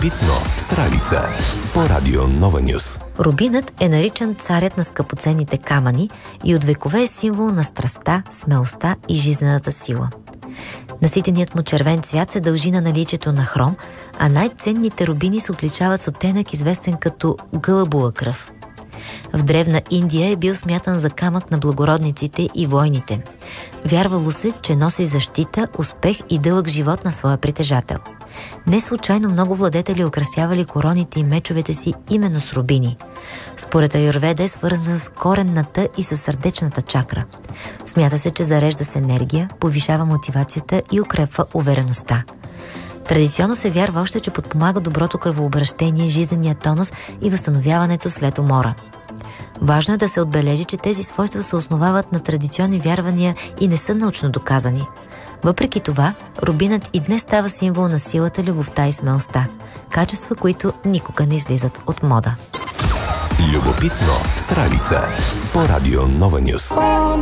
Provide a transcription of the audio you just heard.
Любопитно с Ралица по Радио Нова Нюс. Рубинът е наричан царят на скъпоценните камъни и от векове е символ на страстта, смелостта и жизнената сила. Наситеният му червен цвят се дължи на наличието на хром, а най-ценните рубини се отличават с оттенък, известен като гълъбова кръв. В древна Индия е бил смятан за камък на благородниците и войните. Вярвало се, че носи защита, успех и дълъг живот на своя притежател. Не случайно много владетели украсявали короните и мечовете си именно с рубини. Според аюрведа е свързан с коренната и със сърдечната чакра. Смята се, че зарежда с енергия, повишава мотивацията и укрепва увереността. Традиционно се вярва още, че подпомага доброто кръвообращение, жизнения тонус и възстановяването след умора. Важно е да се отбележи, че тези свойства се основават на традиционни вярвания и не са научно доказани. Въпреки това, рубинът и днес става символ на силата, любовта и смелостта. Качества, които никога не излизат от мода. Любопитно с Ралица по Радио Нова Нюс.